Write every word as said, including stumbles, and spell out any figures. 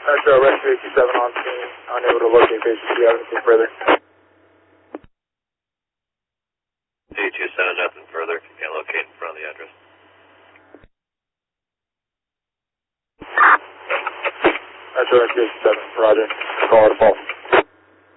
Metro Rescue eighty-seven on scene, unable to locate patient. Do you have anything further? D two seven, nothing further. Can't locate in front of the address. Metro Rescue eighty-seven, roger. Call it a fault.